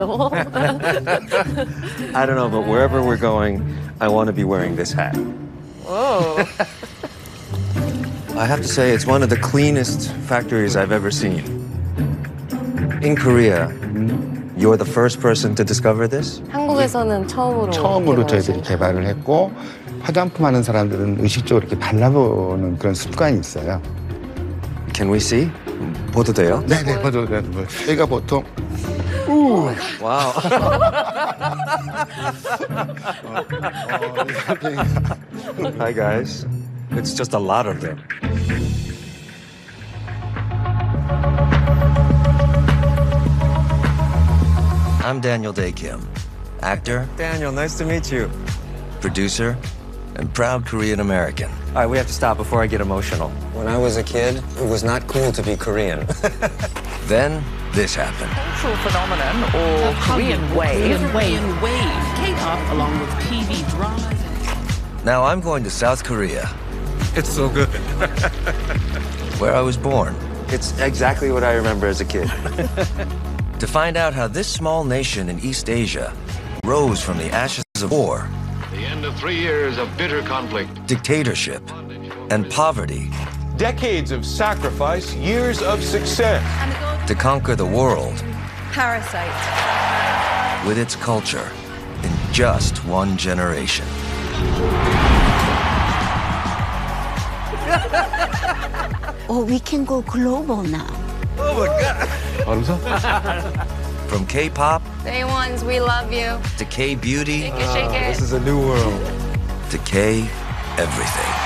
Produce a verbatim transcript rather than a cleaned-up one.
I don't know, but wherever we're going, I want to be wearing this hat. Whoa. I have to say, it's one of the cleanest factories I've ever seen. In Korea, you're the first person to discover this? 한국에서는 처음으로 처음으로 개발하신 저희들이 개발을 했고 화장품 하는 사람들은 의식적으로 이렇게 발라보는 그런 습관이 있어요. Can we see? 보도 돼요? 네네, 맞아요. 네, 저희가 보통 Wow. Hi, guys. It's just a lot of them. I'm Daniel Dae Kim, actor, Daniel, nice to meet you. producer, and proud Korean American. All right, we have to stop before I get emotional. When I was a kid, it was not cool to be Korean. Then this happened. Cultural phenomenon or Korean wave. Korean wave, K-pop along with T V dramas. Now I'm going to South Korea, It's so good. where I was born, It's exactly what I remember as a kid. to find out how this small nation in East Asia rose from the ashes of war, The end of three years of bitter conflict. dictatorship, and poverty Decades of sacrifice, years of success. to conquer the world Parasite. with its culture in just one generation. Oh, we can go global now. From K-pop Day ones, we love you. to K-beauty Shake it, shake it. This is a new world. to K-everything.